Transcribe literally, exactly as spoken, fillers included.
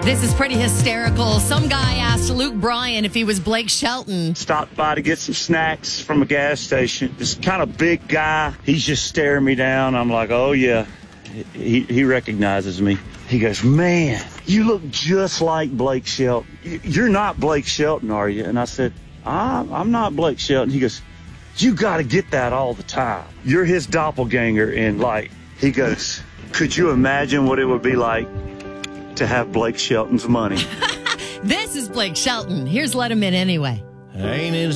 This is pretty hysterical. Some guy asked Luke Bryan if he was Blake Shelton. Stopped by to get some snacks from a gas station. This kind of big guy, he's just staring me down. I'm like, oh, yeah, he, he recognizes me. He goes, man, you look just like Blake Shelton. You're not Blake Shelton, are you? And I said, I'm, I'm not Blake Shelton. He goes, you got to get that all the time. You're his doppelganger. And, like, he goes, could you imagine what it would be like to have Blake Shelton's money? This is Blake Shelton. Here's Let Him In Anyway. Ain't it